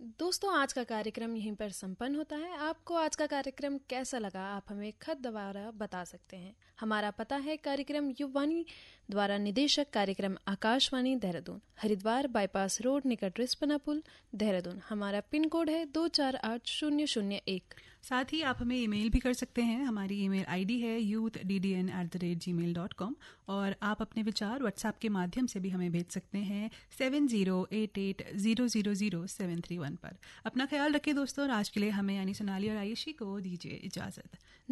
दोस्तों, आज का कार्यक्रम यहीं पर संपन्न होता है। आपको आज का कार्यक्रम कैसा लगा, आप हमें खत द्वारा बता सकते हैं। हमारा पता है कार्यक्रम युववाणी द्वारा निदेशक कार्यक्रम आकाशवाणी देहरादून, हरिद्वार बाईपास रोड निकट रिस्पना पुल देहरादून। हमारा पिन कोड है 248001। साथ ही आप हमें ईमेल भी कर सकते हैं। हमारी ईमेल आईडी है youthddn@gmail.com और आप अपने विचार व्हाट्सएप के माध्यम से भी हमें भेज सकते हैं 7088000731 पर। अपना ख्याल रखें दोस्तों, और आज के लिए हमें यानी सोनाली और आयुषी को दीजिए इजाज़त।